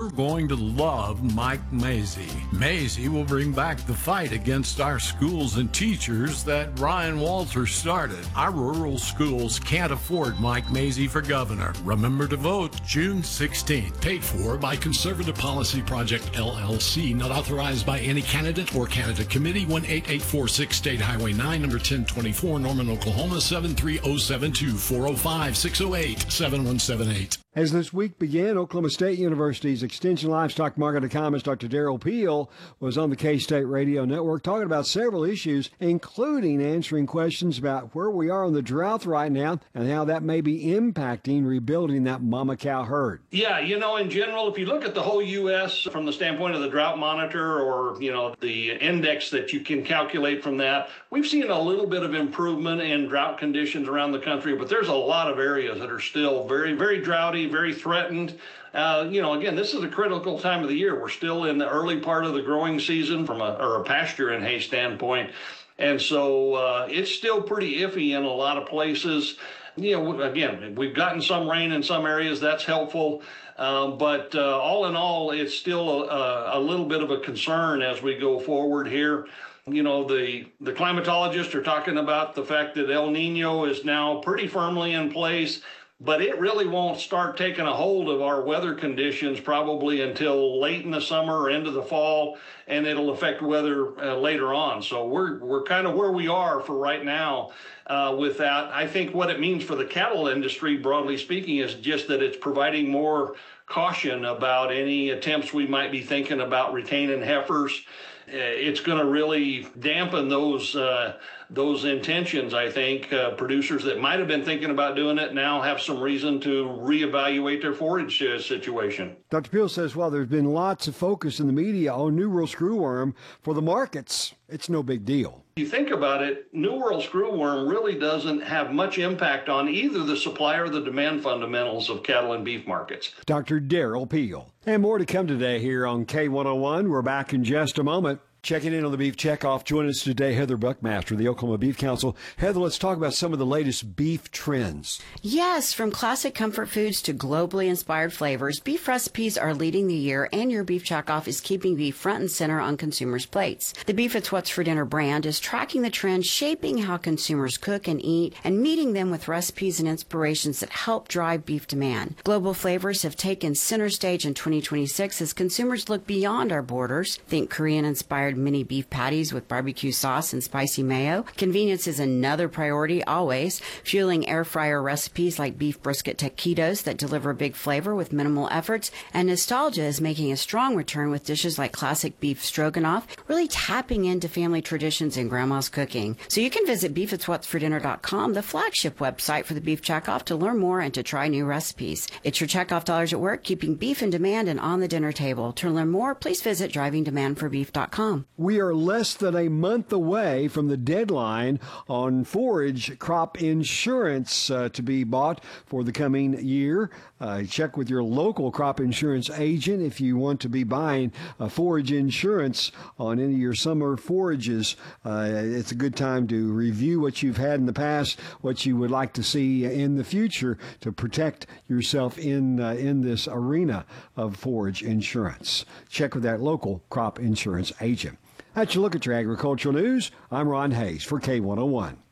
You're going to love Mike Mazie. Mazie will bring back the fight against our schools and teachers that Ryan Walters started. Our rural schools can't afford Mike Mazie for governor. Remember to vote June 16th. Paid for by Conservative Policy Project LLC. Not authorized by any candidate or candidate committee. 18846 State Highway 9, number 1024, Norman, Oklahoma, 73072 405 608 7178. As this week began, Oklahoma State University's Extension Livestock Market Economist Dr. Darrell Peel was on the K-State Radio Network talking about several issues, including answering questions about where we are on the drought right now and how that may be impacting rebuilding that mama cow herd. Yeah, in general, if you look at the whole U.S. from the standpoint of the drought monitor or, the index that you can calculate from that, we've seen a little bit of improvement in drought conditions around the country, but there's a lot of areas that are still very, very droughty, very threatened. Again, this is a critical time of the year. We're still in the early part of the growing season from a pasture and hay standpoint. And so it's still pretty iffy in a lot of places. Again, we've gotten some rain in some areas. That's helpful. But all in all, it's still a little bit of a concern as we go forward here. The climatologists are talking about the fact that El Nino is now pretty firmly in place, but it really won't start taking a hold of our weather conditions probably until late in the summer or into the fall, and it'll affect weather later on. So we're kind of where we are for right now with that. I think what it means for the cattle industry, broadly speaking, is just that it's providing more caution about any attempts we might be thinking about retaining heifers. It's going to really dampen those intentions. I think producers that might have been thinking about doing it now have some reason to reevaluate their forage situation. Dr. Peel says, while there's been lots of focus in the media on New World screwworm, for the markets, it's no big deal. If you think about it, New World screwworm really doesn't have much impact on either the supply or the demand fundamentals of cattle and beef markets. Dr. Darrell Peel. And more to come today here on K101. We're back in just a moment. Checking in on the Beef Checkoff. Joining us today, Heather Buckmaster of the Oklahoma Beef Council. Heather, let's talk about some of the latest beef trends. Yes, from classic comfort foods to globally inspired flavors, beef recipes are leading the year, and your Beef Checkoff is keeping beef front and center on consumers' plates. The Beef It's What's for Dinner brand is tracking the trends, shaping how consumers cook and eat, and meeting them with recipes and inspirations that help drive beef demand. Global flavors have taken center stage in 2026 as consumers look beyond our borders. Think Korean-inspired mini beef patties with barbecue sauce and spicy mayo. Convenience is another priority always, fueling air fryer recipes like beef brisket taquitos that deliver big flavor with minimal efforts. And nostalgia is making a strong return with dishes like classic beef stroganoff, really tapping into family traditions and grandma's cooking. So you can visit beefitswhatsfordinner.com, the flagship website for the Beef Checkoff, to learn more and to try new recipes. It's your checkoff dollars at work, keeping beef in demand and on the dinner table. To learn more, please visit drivingdemandforbeef.com. We are less than a month away from the deadline on forage crop insurance to be bought for the coming year. Check with your local crop insurance agent if you want to be buying forage insurance on any of your summer forages. It's a good time to review what you've had in the past, what you would like to see in the future to protect yourself in this arena of forage insurance. Check with that local crop insurance agent. That's your look at your agricultural news. I'm Ron Hayes for K101.